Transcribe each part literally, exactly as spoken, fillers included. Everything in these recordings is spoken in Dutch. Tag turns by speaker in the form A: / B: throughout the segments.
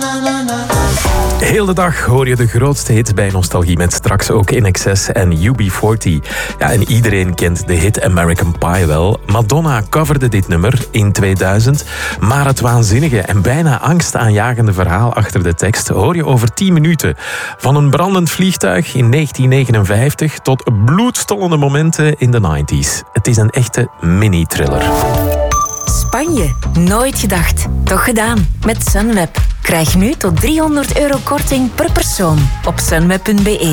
A: Heel de dag hoor je de grootste hit bij Nostalgie met straks ook In Excess en U B veertig. Ja, en iedereen kent de hit American Pie wel. Madonna coverde dit nummer in tweeduizend. Maar het waanzinnige en bijna angstaanjagende verhaal achter de tekst hoor je over tien minuten. Van een brandend vliegtuig in negentien negenenvijftig tot bloedstollende momenten in de negentig. Het is een echte mini-thriller.
B: Spanje. Nooit gedacht. Toch gedaan. Met Sunweb. Krijg nu tot driehonderd euro korting per persoon op sunweb punt be.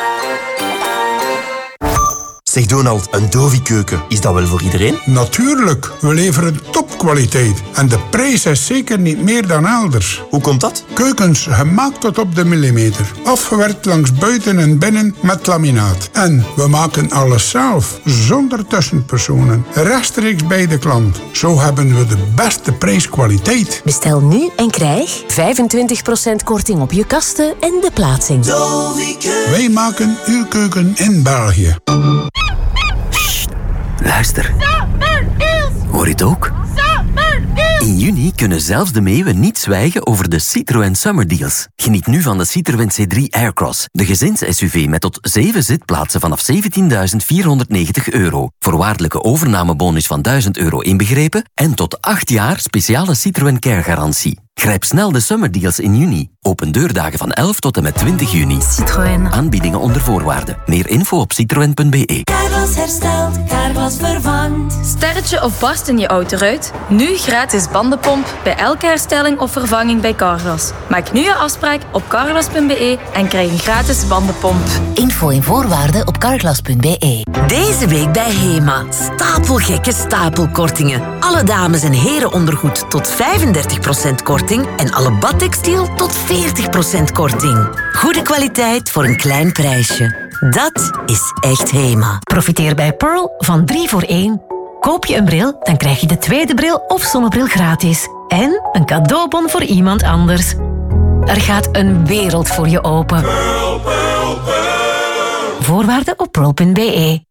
C: Zeg Donald, een Dovi-keuken, is dat wel voor iedereen?
D: Natuurlijk, we leveren topkwaliteit. En de prijs is zeker niet meer dan elders.
C: Hoe komt dat?
D: Keukens gemaakt tot op de millimeter. Afgewerkt langs buiten en binnen met laminaat. En we maken alles zelf, zonder tussenpersonen. Rechtstreeks bij de klant. Zo hebben we de beste prijskwaliteit.
E: Bestel nu en krijg vijfentwintig procent korting op je kasten en de plaatsing.
D: Wij maken uw keuken in België.
F: Luister. Hoor je het ook? In juni kunnen zelfs de meeuwen niet zwijgen over de Citroën Summer Deals. Geniet nu van de Citroën C drie Aircross, de gezins-S U V met tot zeven zitplaatsen vanaf zeventienduizend vierhonderdnegentig euro. Voorwaardelijke overnamebonus van duizend euro inbegrepen en tot acht jaar speciale Citroën Care garantie. Grijp snel de Summer Deals in juni. Open deurdagen van elf tot en met twintig juni.
B: Citroën.
F: Aanbiedingen onder voorwaarden. Meer info op citroën punt be.
G: Carglass herstelt, Carglass vervangt.
H: Sterretje of barst in je autoruit? Nu gratis bandenpomp bij elke herstelling of vervanging bij Carglass. Maak nu je afspraak op carglass punt be en krijg een gratis bandenpomp.
E: Info en voorwaarden op carglass punt be.
B: Deze week bij Hema. Stapelgekke stapelkortingen. Alle dames- en herenondergoed tot vijfendertig procent korting. En alle badtextiel tot veertig procent korting. Goede kwaliteit voor een klein prijsje. Dat is echt Hema.
I: Profiteer bij Pearl van drie voor één. Koop je een bril, dan krijg je de tweede bril of zonnebril gratis. En een cadeaubon voor iemand anders. Er gaat een wereld voor je open. Pearl, Pearl, Pearl. Voorwaarden op pearl punt be.